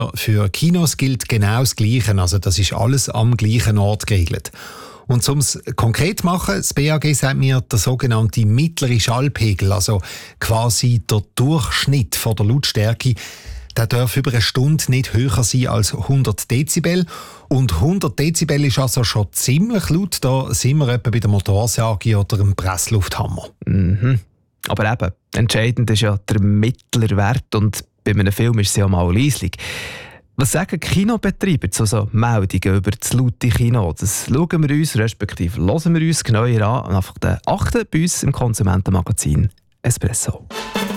Für Kinos gilt genau das Gleiche, also das ist alles am gleichen Ort geregelt. Und um es konkret zu machen, das BAG sagt mir, der sogenannte mittlere Schallpegel, also quasi der Durchschnitt von der Lautstärke, der darf über eine Stunde nicht höher sein als 100 Dezibel. Und 100 Dezibel ist also schon ziemlich laut. Da sind wir etwa bei der Motorsage oder einem Presslufthammer. Mhm. Aber eben, entscheidend ist ja der mittlere Wert und bei einem Film ist es ja mal leislich. Was sagen Kinobetreiber zu so Meldungen über das laute Kino? Das schauen wir uns, respektive hören wir uns genauer an. Einfach den 8. bei uns im Konsumentenmagazin Espresso.